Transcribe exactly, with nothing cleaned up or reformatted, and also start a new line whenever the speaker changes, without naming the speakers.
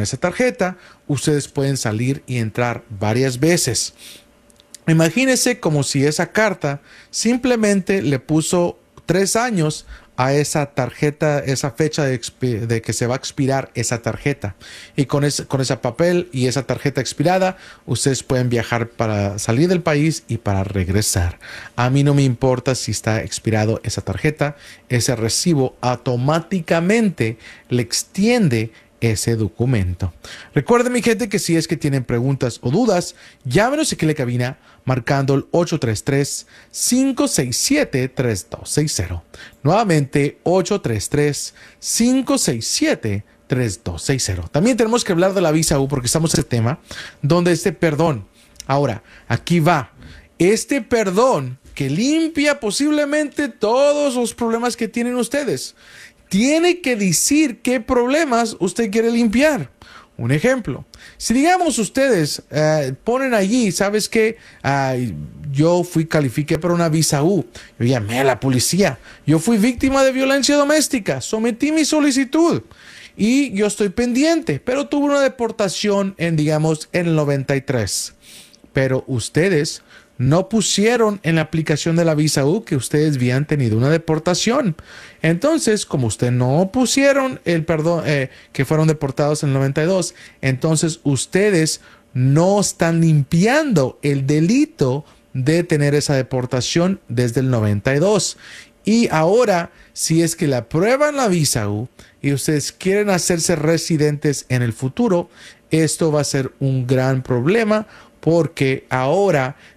esa tarjeta, ustedes pueden salir y entrar varias veces. Imagínense como si esa carta simplemente le puso tres años a esa tarjeta, esa fecha de, de que se va a expirar esa tarjeta. Y con ese, con ese papel y esa tarjeta expirada, ustedes pueden viajar para salir del país y para regresar. A mí no me importa si está expirado esa tarjeta, ese recibo automáticamente le extiende ese documento. Recuerden, mi gente, que si es que tienen preguntas o dudas, llámenos aquí en la cabina marcando el ocho tres tres, cinco seis siete, tres dos seis cero. Nuevamente, ocho tres tres, cinco seis siete, tres dos seis cero. También tenemos que hablar de la visa U porque estamos en el tema donde este perdón. Ahora, aquí va. Este perdón que limpia posiblemente todos los problemas que tienen ustedes. Tiene que decir qué problemas usted quiere limpiar. Un ejemplo, si digamos ustedes uh, ponen allí, ¿sabes qué? Uh, yo fui, califiqué para una visa U, yo llamé a la policía, yo fui víctima de violencia doméstica, sometí mi solicitud y yo estoy pendiente, pero tuve una deportación en, digamos, en el noventa y tres. Pero ustedes no pusieron en la aplicación de la visa U que ustedes habían tenido una deportación. Entonces, como ustedes no pusieron el perdón, eh, que fueron deportados en el noventa y dos, entonces ustedes no están limpiando el delito de tener esa deportación desde el noventa y dos. Y ahora, si es que le aprueban la visa U y ustedes quieren hacerse residentes en el futuro, esto va a ser un gran problema porque ahora